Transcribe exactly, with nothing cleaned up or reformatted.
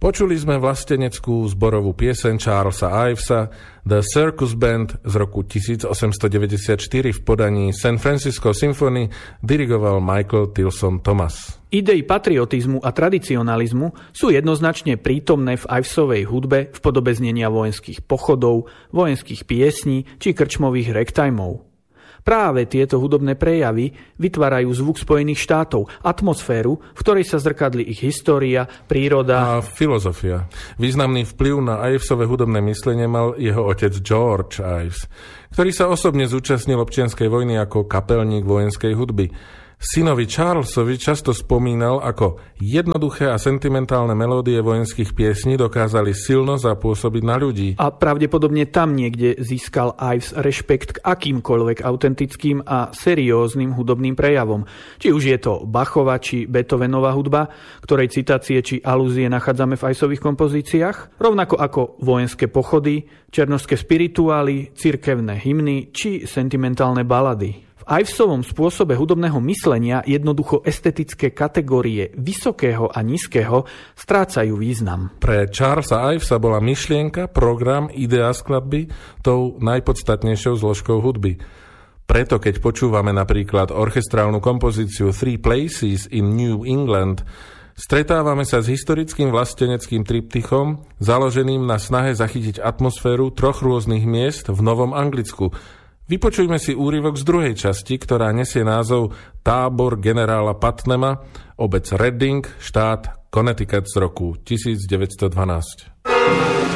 Počuli sme vlasteneckú zborovú pieseň Charlesa Ivesa The Circus Band z roku tisícosemstodeväťdesiatštyri v podaní San Francisco Symphony, dirigoval Michael Tilson Thomas. Idei patriotizmu a tradicionalizmu sú jednoznačne prítomné v Ivesovej hudbe v podobe znenia vojenských pochodov, vojenských piesní či krčmových ragtimeov. Práve tieto hudobné prejavy vytvárajú zvuk Spojených štátov, atmosféru, v ktorej sa zrkadlí ich história, príroda a filozofia. Významný vplyv na Ivesové hudobné myslenie mal jeho otec George Ives, ktorý sa osobne zúčastnil občianskej vojny ako kapelník vojenskej hudby. Synovi Charlesovi často spomínal, ako jednoduché a sentimentálne melódie vojenských piesní dokázali silno zapôsobiť na ľudí. A pravdepodobne tam niekde získal Ives rešpekt k akýmkoľvek autentickým a serióznym hudobným prejavom. Či už je to Bachova či Beethovenova hudba, ktorej citácie či alúzie nachádzame v Ivesových kompozíciách, rovnako ako vojenské pochody, černošské spirituály, cirkevné hymny či sentimentálne balady. V Ivesovom spôsobe hudobného myslenia jednoducho estetické kategórie vysokého a nízkeho strácajú význam. Pre Charlesa Ivesa bola myšlienka, program, idea skladby tou najpodstatnejšou zložkou hudby. Preto keď počúvame napríklad orchestrálnu kompozíciu Three Places in New England, stretávame sa s historickým vlasteneckým triptychom, založeným na snahe zachytiť atmosféru troch rôznych miest v Novom Anglicku. Vypočujme si úryvok z druhej časti, ktorá nesie názov Tábor generála Putnama, obec Reading, štát Connecticut z roku tisícdeväťstodvanásť.